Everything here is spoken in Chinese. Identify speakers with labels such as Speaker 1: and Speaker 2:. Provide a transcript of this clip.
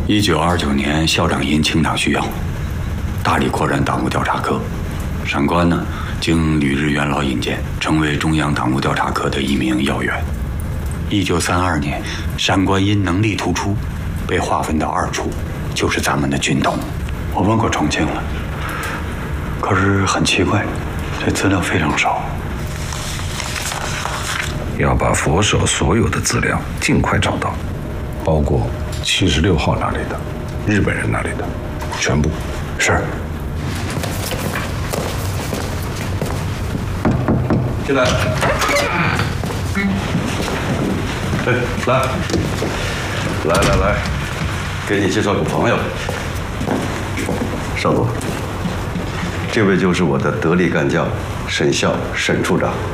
Speaker 1: 1929年，校长因清党需要，大力扩展党务调查科。闪官呢，经旅日元老引荐，成为中央党务调查科的一名要员。1932年，闪官因能力突出，被划分到2处，就是咱们的军统。我问过重庆了，可是很奇怪，这资料非常少。
Speaker 2: 要把佛手所有的资料尽快找到，包括76号那里的、日本人那里的，全部。
Speaker 1: 是。
Speaker 3: 进来。哎，来，给你介绍个朋友。少佐，这位就是我的得力干将沈笑，沈处长。